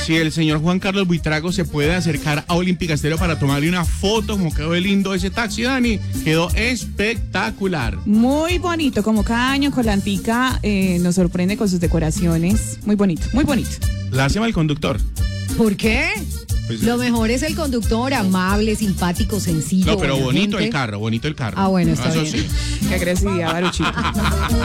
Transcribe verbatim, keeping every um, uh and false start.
si el señor Juan Carlos Buitrago se puede acercar a Olímpica Estéreo para tomarle una foto, como quedó de lindo ese taxi, Dani. Quedó espectacular. Muy bonito, como cada año Colantica eh, nos sorprende con sus decoraciones. Muy bonito, muy bonito. Lástima el conductor. ¿Por qué? Pues, Lo mejor es el conductor, amable, simpático, sencillo. no, pero buena bonito gente. el carro, bonito el carro. Ah, bueno, está Eso bien. sí. Qué agresividad, Baruchito.